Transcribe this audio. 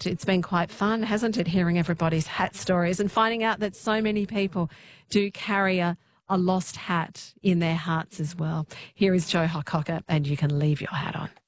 it's been quite fun, hasn't it, hearing everybody's hat stories and finding out that so many people do carry a lost hat in their hearts as well. Here is Joe Hococker, and You Can Leave Your Hat On.